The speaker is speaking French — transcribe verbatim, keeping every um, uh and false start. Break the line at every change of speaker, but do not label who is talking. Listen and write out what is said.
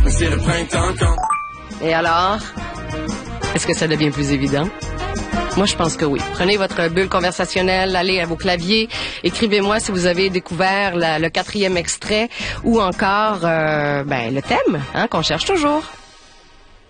c'est le printemps quand...
Et alors? Est-ce que ça devient plus évident? Moi, je pense que oui. Prenez votre bulle conversationnelle, allez à vos claviers, écrivez-moi si vous avez découvert la, le quatrième extrait ou encore euh, ben, le thème hein, qu'on cherche toujours.